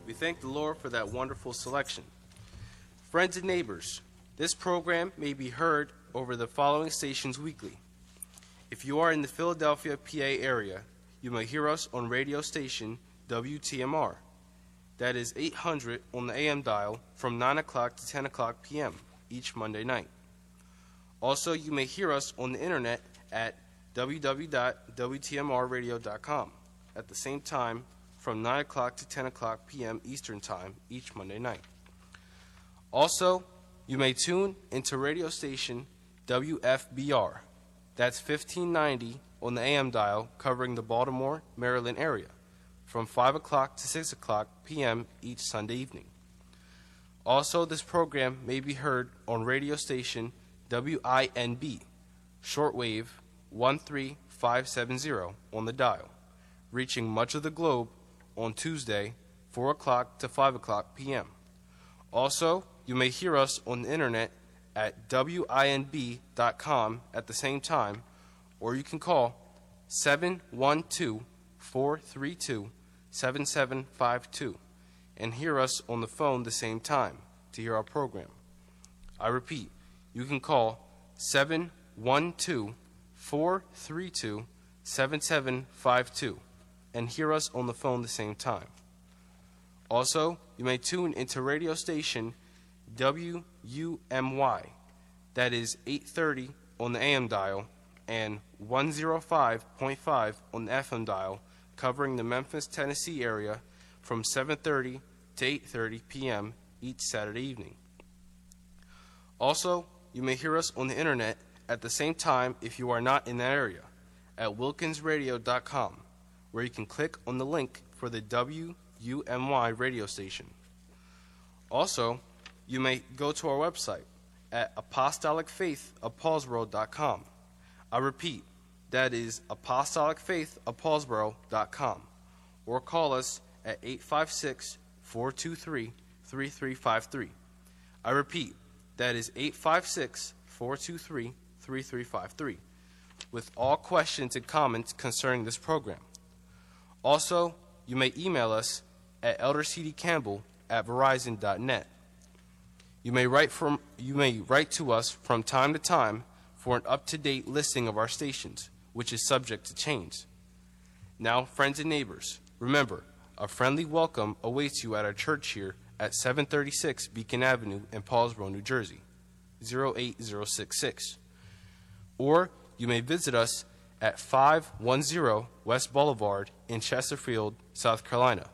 We thank the Lord for that wonderful selection. Friends and neighbors, this program may be heard over the following stations weekly. If you are in the Philadelphia, PA area, you may hear us on radio station WTMR. That is 800 on the AM dial from 9 o'clock to 10 o'clock p.m. each Monday night. Also, you may hear us on the internet at www.wtmrradio.com at the same time from 9 o'clock to 10 o'clock p.m. Eastern Time each Monday night. Also, you may tune into radio station WFBR. That's 1590 on the AM dial covering the Baltimore, Maryland area from 5 o'clock to 6 o'clock p.m. each Sunday evening. Also, this program may be heard on radio station WINB, shortwave 13570 on the dial, reaching much of the globe on Tuesday, 4 o'clock to 5 o'clock p.m. Also, you may hear us on the internet at winb.com at the same time, or you can call 712-432-7752 and hear us on the phone the same time to hear our program. I repeat, you can call 712-432-7752 and hear us on the phone the same time. Also, you may tune into radio station WUMY, that is 830 on the AM dial and 105.5 on the FM dial, covering the Memphis, Tennessee area from 7:30 to 8:30 p.m. each Saturday evening. Also, you may hear us on the internet at the same time if you are not in that area at wilkinsradio.com, where you can click on the link for the WUMY radio station. Also, you may go to our website at apostolicfaithofpaulsboro.com. I repeat, that is apostolicfaithofpaulsboro.com, or call us at 856-423-3353. I repeat, that is 856-423-3353, with all questions and comments concerning this program. Also, you may email us at eldercdcampbell@verizon.net. You may write to us from time to time for an up-to-date listing of our stations, which is subject to change. Now, friends and neighbors, remember, a friendly welcome awaits you at our church here at 736 Beacon Avenue in Paulsboro, New Jersey, 08066. Or you may visit us at 510 West Boulevard in Chesterfield, South Carolina,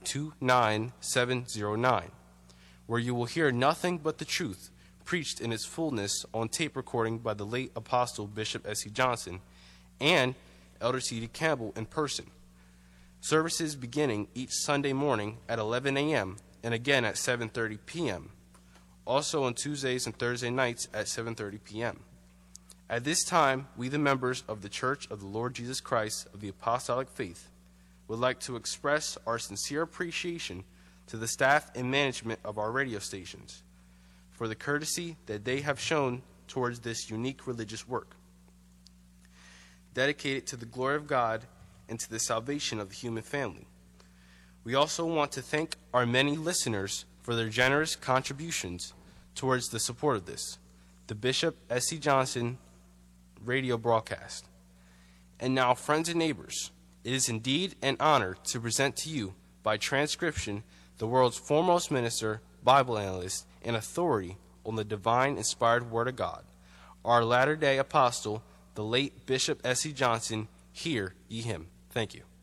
29709, where you will hear nothing but the truth preached in its fullness on tape recording by the late Apostle Bishop S.C. Johnson and Elder C.D. Campbell in person. Services beginning each Sunday morning at 11 a.m. and again at 7:30 p.m. Also on Tuesdays and Thursday nights at 7:30 p.m. At this time, we, the members of the Church of the Lord Jesus Christ of the Apostolic Faith, would like to express our sincere appreciation to the staff and management of our radio stations for the courtesy that they have shown towards this unique religious work, dedicated to the glory of God and to the salvation of the human family. We also want to thank our many listeners for their generous contributions towards the support of this, the Bishop S.C. Johnson radio broadcast. And now, friends and neighbors, it is indeed an honor to present to you, by transcription, the world's foremost minister, Bible analyst, and authority on the divine inspired Word of God, our latter-day apostle, the late Bishop S.C. Johnson. Hear ye him. Thank you.